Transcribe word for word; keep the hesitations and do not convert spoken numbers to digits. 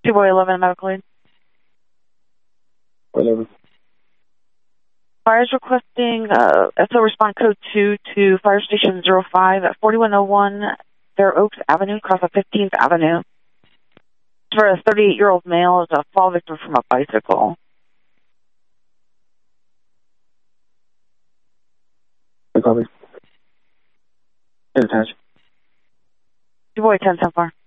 two boy eleven medical aid. Whatever. Fire is requesting uh, S O respond code two to Fire Station zero five at forty-one oh one Fair Oaks Avenue, across of fifteenth Avenue. For a thirty-eight-year-old male is a fall victim from a bicycle. I copy. Attach. two boy ten so far.